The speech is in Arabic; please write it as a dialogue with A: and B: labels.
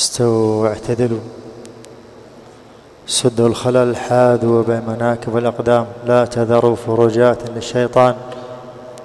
A: استووا واعتدلوا. سدوا الخلل، حاذوا بين مناكب الأقدام، لا تذروا فروجات للشيطان.